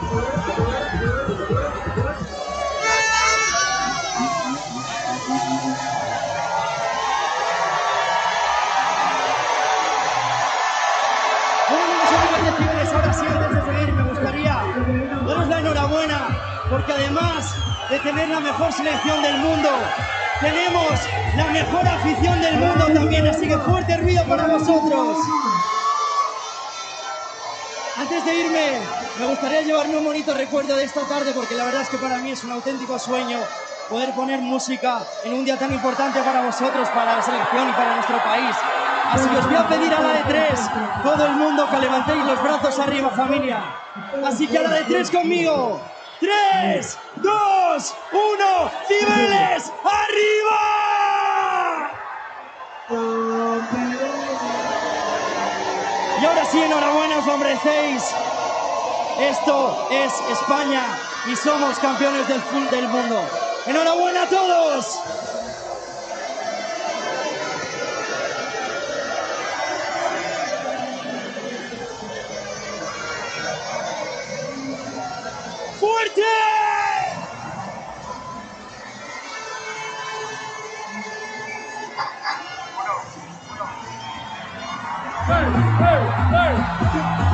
Ahora sí, antes de seguir, me gustaría daros la enhorabuena, porque además de tener la mejor selección del mundo, tenemos la mejor afición del mundo también, así que fuerte ruido para vosotros. Antes de irme, me gustaría llevarme un bonito recuerdo de esta tarde, porque la verdad es que para mí es un auténtico sueño poder poner música en un día tan importante para vosotros, para la selección y para nuestro país. Así que os voy a pedir a la de tres, todo el mundo, que levantéis los brazos arriba, familia. Así que a la de tres conmigo. 3, 2, 1, ¡Cibeles, arriba! Y ahora sí, enhorabuena, os lo merecéis. Esto es España y somos campeones del mundo. ¡Enhorabuena a todos! ¡Fuerte! Hey, hey, hey.